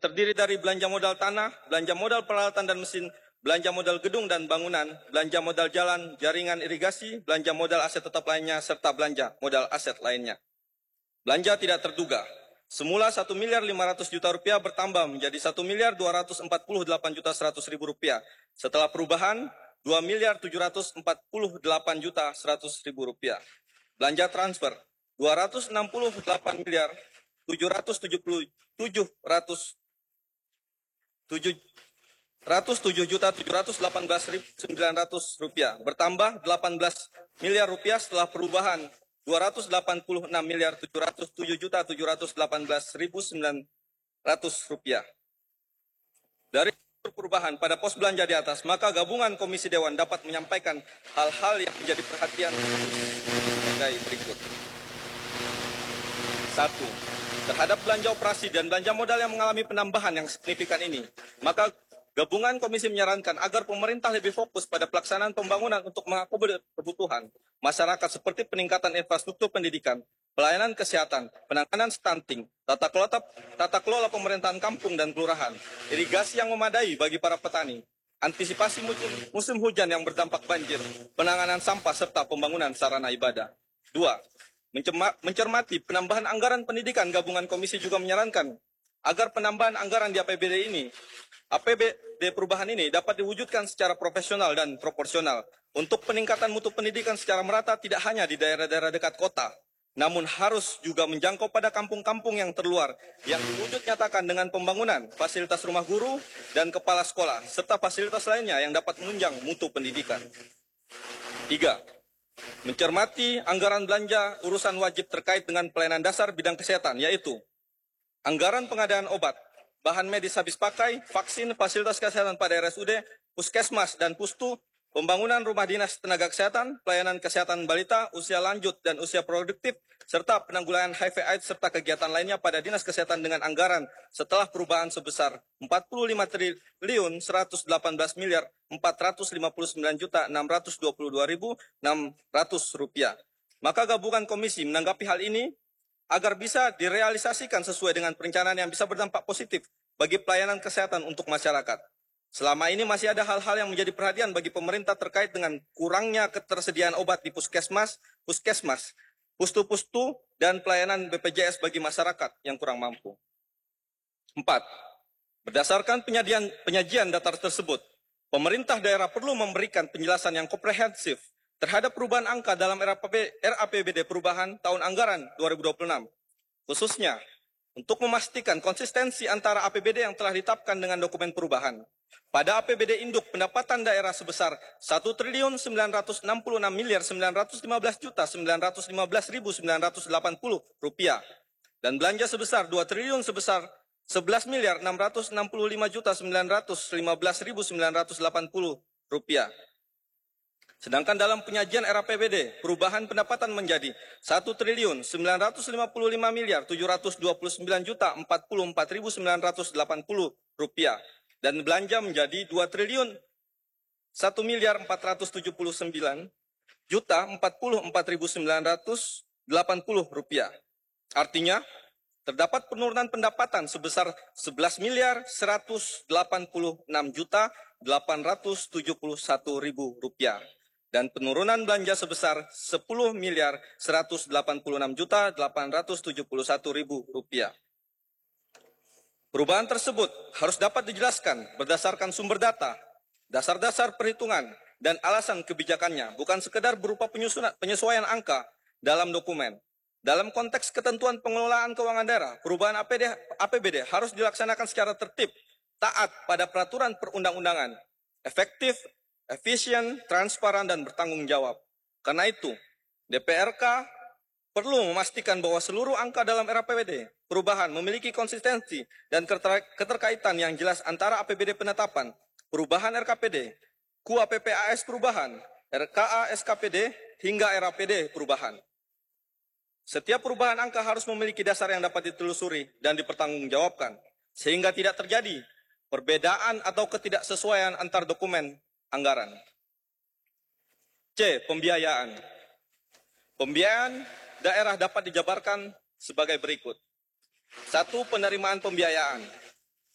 terdiri dari belanja modal tanah, belanja modal peralatan dan mesin, belanja modal gedung dan bangunan, belanja modal jalan, jaringan irigasi, belanja modal aset tetap lainnya, serta belanja modal aset lainnya. Belanja tidak terduga. Semula 1.500.000.000 rupiah bertambah menjadi 1.248.100.000 rupiah. Setelah perubahan, 2.748.100.000 rupiah. Belanja transfer, 268.707.718.900 rupiah, bertambah 18 miliar rupiah setelah perubahan 286.007.718.900 rupiah. Dari perubahan pada pos belanja di atas, maka gabungan Komisi Dewan dapat menyampaikan hal-hal yang menjadi perhatian sebagai berikut. 1. Terhadap belanja operasi dan belanja modal yang mengalami penambahan yang signifikan ini, maka gabungan komisi menyarankan agar pemerintah lebih fokus pada pelaksanaan pembangunan untuk mengakomodir kebutuhan masyarakat seperti peningkatan infrastruktur pendidikan, pelayanan kesehatan, penanganan stunting, tata kelola pemerintahan kampung dan kelurahan, irigasi yang memadai bagi para petani, antisipasi musim hujan yang berdampak banjir, penanganan sampah serta pembangunan sarana ibadah. 2. Mencermati penambahan anggaran pendidikan, gabungan komisi juga menyarankan agar penambahan anggaran di APBD perubahan ini dapat diwujudkan secara profesional dan proporsional untuk peningkatan mutu pendidikan secara merata tidak hanya di daerah-daerah dekat kota, namun harus juga menjangkau pada kampung-kampung yang terluar yang diwujud nyatakan dengan pembangunan fasilitas rumah guru dan kepala sekolah serta fasilitas lainnya yang dapat menunjang mutu pendidikan. 3. Mencermati anggaran belanja urusan wajib terkait dengan pelayanan dasar bidang kesehatan, yaitu anggaran pengadaan obat, bahan medis habis pakai, vaksin, fasilitas kesehatan pada RSUD, puskesmas dan pustu, pembangunan rumah dinas tenaga kesehatan, pelayanan kesehatan balita, usia lanjut dan usia produktif, serta penanggulangan HIV/AIDS serta kegiatan lainnya pada Dinas Kesehatan dengan anggaran setelah perubahan sebesar 45.118.459.622.600 rupiah. Maka gabungan komisi menanggapi hal ini agar bisa direalisasikan sesuai dengan perencanaan yang bisa berdampak positif bagi pelayanan kesehatan untuk masyarakat. Selama ini masih ada hal-hal yang menjadi perhatian bagi pemerintah terkait dengan kurangnya ketersediaan obat di puskesmas, pustu-pustu, dan pelayanan BPJS bagi masyarakat yang kurang mampu. 4. Berdasarkan penyajian data tersebut, pemerintah daerah perlu memberikan penjelasan yang komprehensif terhadap perubahan angka dalam RAPBD perubahan tahun anggaran 2026, khususnya untuk memastikan konsistensi antara APBD yang telah ditetapkan dengan dokumen perubahan. Pada APBD induk pendapatan daerah sebesar 1.960.915.980 rupiah dan belanja sebesar 2 triliun sebesar 11.665.915.980 rupiah. Sedangkan dalam penyajian RAPBD, perubahan pendapatan menjadi 1.959.729.044.980 rupiah dan belanja menjadi 2.1.479.044.980 rupiah. Artinya, terdapat penurunan pendapatan sebesar 11.186.871.000 rupiah dan penurunan belanja sebesar 10.186.871.000 rupiah. Perubahan tersebut harus dapat dijelaskan berdasarkan sumber data, dasar-dasar perhitungan, dan alasan kebijakannya, bukan sekedar berupa penyesuaian angka dalam dokumen. Dalam konteks ketentuan pengelolaan keuangan daerah, perubahan APBD harus dilaksanakan secara tertib, taat pada peraturan perundang-undangan, efektif, efisien, transparan, dan bertanggung jawab. Karena itu, DPRK perlu memastikan bahwa seluruh angka dalam RAPBD perubahan memiliki konsistensi dan keterkaitan yang jelas antara APBD penetapan, perubahan RKPD, KUAPPAS perubahan, RKA SKPD, hingga RAPD perubahan. Setiap perubahan angka harus memiliki dasar yang dapat ditelusuri dan dipertanggungjawabkan, sehingga tidak terjadi perbedaan atau ketidaksesuaian antar dokumen anggaran. C. Pembiayaan. Pembiayaan daerah dapat dijabarkan sebagai berikut. 1. Penerimaan pembiayaan.